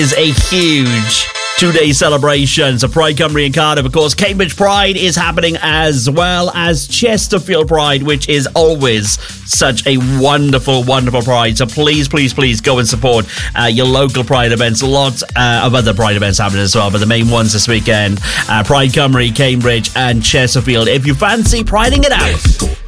is a huge two-day celebration. So Pride Cymru in Cardiff, of course. Cambridge Pride is happening, as well as Chesterfield Pride, which is always such a wonderful, wonderful pride. So please, please, please go and support your local Pride events. Lots of other Pride events happening as well, but the main ones this weekend, Pride Cymru, Cambridge and Chesterfield. If you fancy priding it out,